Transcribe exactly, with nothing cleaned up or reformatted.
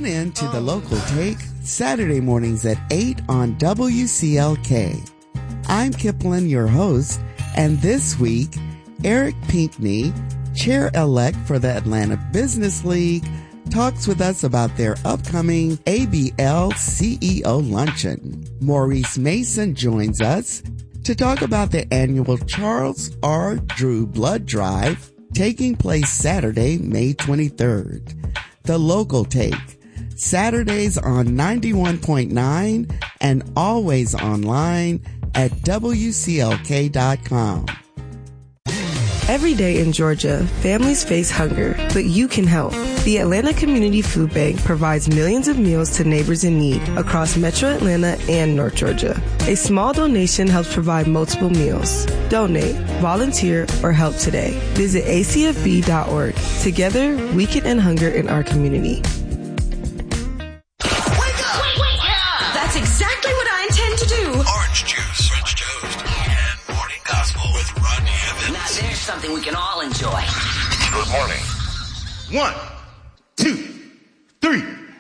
Tune in to The Local Take Saturday mornings at eight on W C L K. I'm Kipling, your host, and this week, Eric Pinckney, chair-elect for the Atlanta Business League, talks with us about their upcoming A B L C E O Luncheon. Maurice Mason joins us to talk about the annual Charles R. Drew Blood Drive taking place Saturday, May twenty-third. The Local Take, Saturdays on ninety-one point nine and always online at W C L K dot com. Every day in Georgia, families face hunger, but you can help. The Atlanta Community Food Bank provides millions of meals to neighbors in need across Metro Atlanta and North Georgia. A small donation helps provide multiple meals. Donate, volunteer, or help today. Visit A C F B dot org. Together, we can end hunger in our community. Wake up! Wake up! That's exactly what I intend to do. Orange juice, French toast, and morning gospel with Rodney Evans. Now there's something we can all enjoy. Good morning. One, two, three.